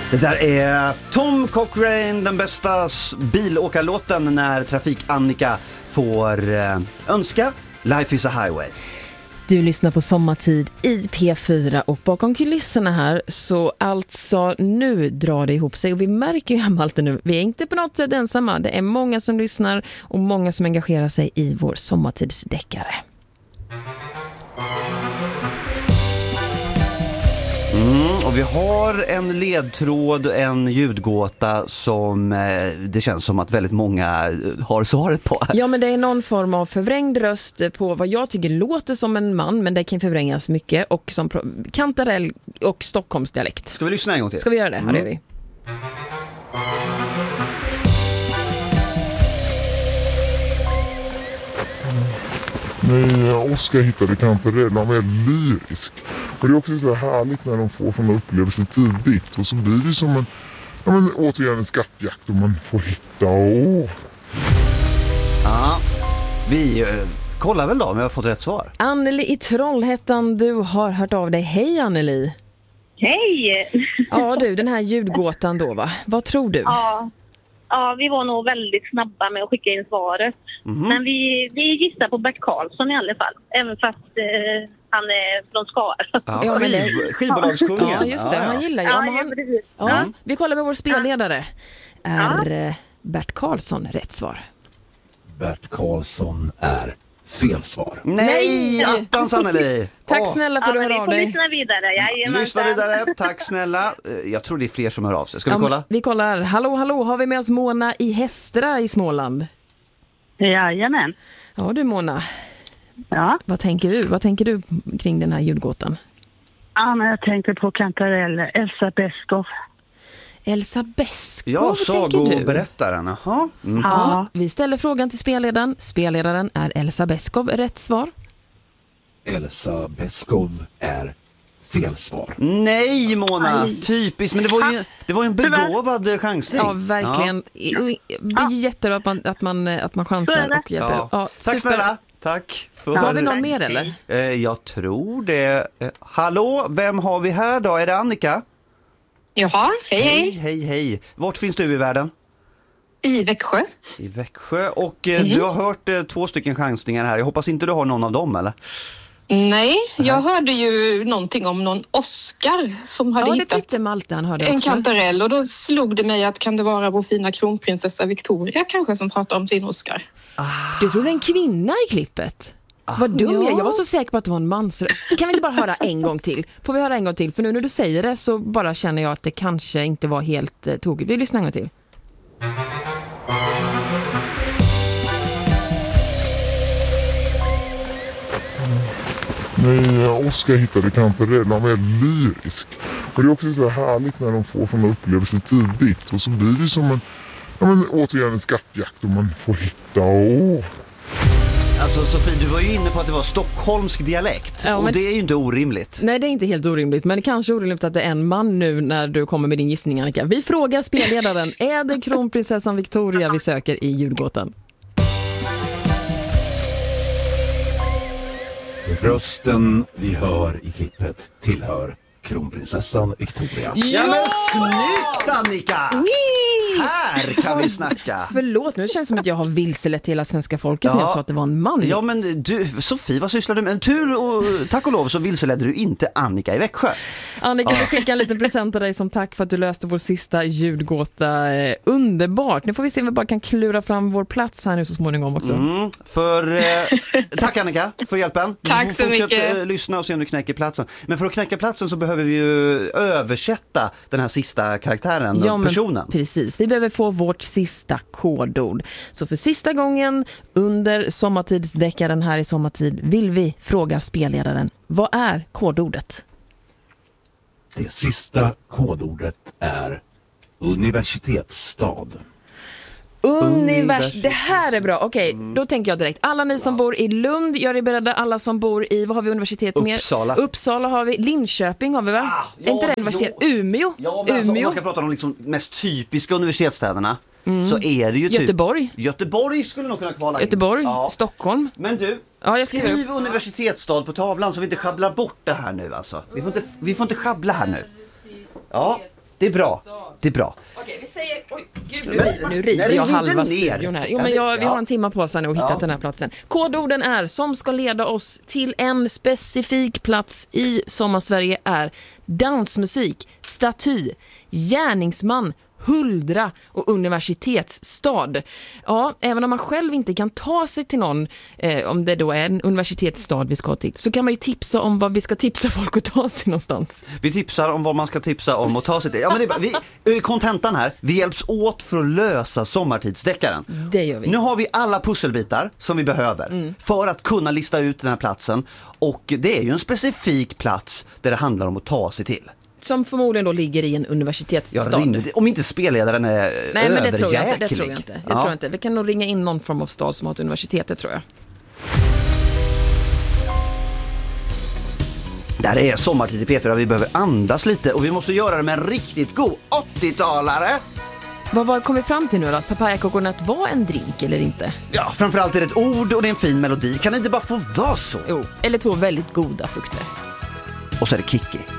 Det där är Tom Cochrane, den bästa bilåkarlåten när Trafik-Annika får önska Life is a highway. Du lyssnar på Sommartid i P4 och bakom kulisserna här så alltså nu drar det ihop sig och vi märker ju Malte nu, vi är inte på något sätt ensamma. Det är många som lyssnar och många som engagerar sig i vår sommartidsdeckare. Och vi har en ledtråd, en ljudgåta som det känns som att väldigt många har svaret på. Ja, men det är någon form av förvrängd röst på vad jag tycker låter som en man, men det kan förvrängas mycket och som kantarell och stockholmsdialekt. Ska vi lyssna en gång till? Ska vi göra det? Ja, det gör vi. Nej, Oskar hittade kantarell, han var väldigt lyrisk. Och det är också så härligt när de får sådana upplevelser tidigt. Och så blir det som återigen en skattjakt och man får hitta Ja, vi kollar väl då om jag har fått rätt svar. Anneli i Trollhättan, du har hört av dig. Hej Anneli. Hej! Ja du, den här ljudgåtan då va? Vad tror du? Ja, vi var nog väldigt snabba med att skicka in svaret. Men vi gissar på Bert Karlsson i alla fall. Även fast han är från Skara. Ja, skivbolagskungen. Ja, just det. Han gillar ju. Vi kollar med vår spelledare. Är Bert Karlsson rätt svar? Bert Karlsson är fel svar. Nej, attans Anneli. Tack snälla för att du hör av dig. Lyssna vidare. Lyssna vidare, tack snälla. Jag tror det är fler som hör av sig. Ska vi kolla? Vi kollar. Hallå, har vi med oss Mona i Hästra i Småland? Jajamän. Ja du Mona. Ja. Vad tänker du kring den här ljudgåtan? Ja, men jag tänker på kantarell, Elsa Beskow. Elsa Beskow, ja, tänker du? Berättaren. Jaha. Ja, vi ställer frågan till spelledaren. Spelledaren är Elsa Beskow. Rätt svar? Elsa Beskow är fel svar. Nej Mona, typiskt. Men det var ju en begåvad chansning. Ja, verkligen. Det är jättebra att man chansar och hjälper. Ja. Tack snälla. Tack. Har vi någon mer eller? Jag tror det. Hallå, vem har vi här då? Är det Annika? Jaha, hej. Hej. Vart finns du i världen? I Växjö. I Växjö. Och du har hört 2 stycken chansningar här. Jag hoppas inte du har någon av dem, eller? Nej, jag hörde ju någonting om någon Oscar som hade hittat Malte, han hörde en kantarell. Och då slog det mig att kan det vara vår fina kronprinsessa Victoria kanske som pratar om sin Oscar. Du tror det är en kvinna i klippet? Vad dum jag var så säker på att det var en mansröst. Kan vi inte bara höra en gång till? Får vi höra en gång till? För nu när du säger det så bara känner jag att det kanske inte var helt tokigt. Vi lyssnar en gång till. Nej, Oskar hittade kantarell, han var väldigt lyrisk. Och det är också så härligt när de får sådana upplevelser tidigt. Och så blir det som återigen en skattjakt och man får hitta Alltså Sofie, du var ju inne på att det var stockholmsk dialekt. Ja, och det är ju inte orimligt. Nej, det är inte helt orimligt. Men det kanske är orimligt att det är en man nu när du kommer med din gissning, Annika. Vi frågar spelledaren. Är det kronprinsessan Victoria vi söker i ljudgåtan? Rösten vi hör i klippet tillhör kronprinsessan Victoria. Ja men snyggt Annika! Här kan vi snacka. Förlåt, nu känns det som att jag har vilselett hela svenska folket när jag sa att det var en man. Ja men du, Sofie, vad sysslar du med? Tur och tack och lov så vilseledde du inte Annika i Växjö. Annika, vi skickar en liten present till dig som tack för att du löste vår sista ljudgåta. Underbart. Nu får vi se om vi bara kan klura fram vår plats här nu så småningom också. Tack Annika för hjälpen. Tack så mycket. Lyssna och se om du knäcker platsen. Men för att knäcka platsen så behöver vi ju översätta den här sista karaktären, personen. Precis, vi behöver få vårt sista kodord. Så för sista gången under sommartidsdeckaren här i Sommartid vill vi fråga spelledaren, vad är kodordet? Det sista kodordet är universitetsstad. Det här är bra. Okej, då tänker jag direkt. Alla ni som bor i Lund, gör er beredda. Alla som bor i, vad har vi universitet mer? Uppsala har vi. Linköping har vi va? Är inte det universitet? Umeå? Ja, men alltså, om man ska prata om de liksom mest typiska universitetsstäderna så är det ju typ... Göteborg skulle nog kunna kvala in. Göteborg, Stockholm. Men du, skriv universitetsstad på tavlan så vi inte schabblar bort det här nu alltså. Vi får inte schabbla här nu. Ja, det är bra. alltid bra. Okej, vi säger... Oj, gud, nu river jag halva studion här. Jo, men vi har en timme på oss nu och hittat den här platsen. Kodorden är som ska leda oss till en specifik plats i Sommarsverige är dansmusik, staty, gärningsman, huldra och universitetsstad. Ja, även om man själv inte kan ta sig till någon, om det då är en universitetsstad vi ska till, så kan man ju tipsa om vad vi ska tipsa folk att ta sig någonstans. Vi tipsar om vad man ska tipsa om och ta sig till. Ja, men vi kontentan här, vi hjälps åt för att lösa sommartidsdeckaren. Det gör vi. Nu har vi alla pusselbitar som vi behöver för att kunna lista ut den här platsen, och det är ju en specifik plats där det handlar om att ta sig till. Som förmodligen då ligger i en universitetsstad. Ja, om inte spelledaren är överjäklig. Nej, men det tror jag inte. Det tror jag inte. Vi kan nog ringa in någon form av stad som har ett universitet, det tror jag. Där är sommartid i P4, vi behöver andas lite och vi måste göra det med en riktigt god 80-talare. Vad kom vi fram till nu då? Att papayakokonat var en drink eller inte? Ja, framförallt är det ett ord och det är en fin melodi. Kan det inte bara få vara så? Jo, eller 2 väldigt goda frukter. Och så är det Kikki.